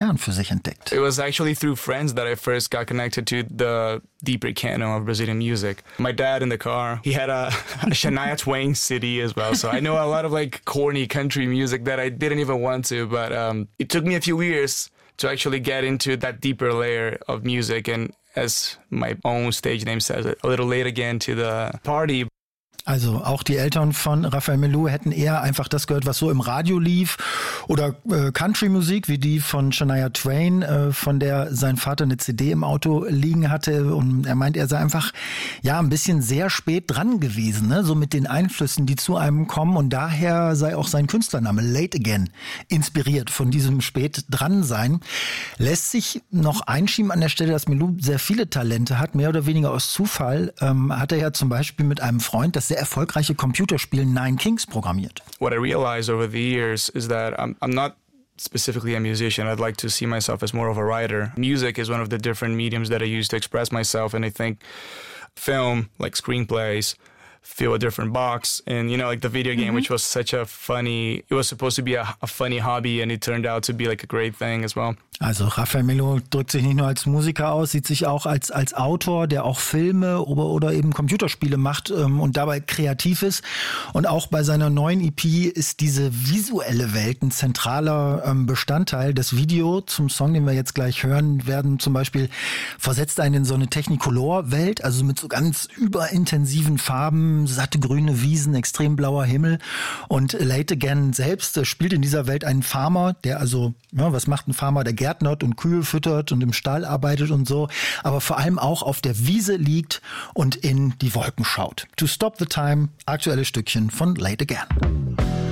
Jahren für sich entdeckt. It was actually through friends that I first got connected to the deeper canon of Brazilian music. My dad in the car, he had a Shania Twain CD as well, so I know a lot of like corny country music that I didn't even want to, but it took me a few years to actually get into that deeper layer of music, and as my own stage name says, a little late again to the party. Also auch die Eltern von Rafael Milou hätten eher einfach das gehört, was so im Radio lief oder Country-Musik wie die von Shania Twain, von der sein Vater eine CD im Auto liegen hatte. Und er meint, er sei einfach ein bisschen sehr spät dran gewesen, ne? So mit den Einflüssen, die zu einem kommen. Und daher sei auch sein Künstlername Late Again inspiriert von diesem spät dran sein. Lässt sich noch einschieben an der Stelle, dass Milou sehr viele Talente hat, mehr oder weniger aus Zufall. Hat er ja zum Beispiel mit einem Freund das sehr erfolgreiche Computerspiel Nine Kings programmiert. What I realized over the years is that I'm not specifically a musician. I'd like to see myself as more of a writer. Music is one of the different mediums that I use to express myself, and I think film, like screenplays, fill a different box. And, you know, like the video game, which was such a funny, it was supposed to be a funny hobby, and it turned out to be like a great thing as well. Also Rafael Milou drückt sich nicht nur als Musiker aus, sieht sich auch als Autor, der auch Filme oder eben Computerspiele macht und dabei kreativ ist. Und auch bei seiner neuen EP ist diese visuelle Welt ein zentraler Bestandteil. Das Video zum Song, den wir jetzt gleich hören werden, zum Beispiel versetzt einen in so eine Technicolor-Welt, also mit so ganz überintensiven Farben, satte grüne Wiesen, extrem blauer Himmel. Und Late Again selbst spielt in dieser Welt einen Farmer, der also, was macht ein Farmer, der gärtnert und Kühe füttert und im Stall arbeitet und so, aber vor allem auch auf der Wiese liegt und in die Wolken schaut. To Stop the Time, aktuelles Stückchen von Late Again.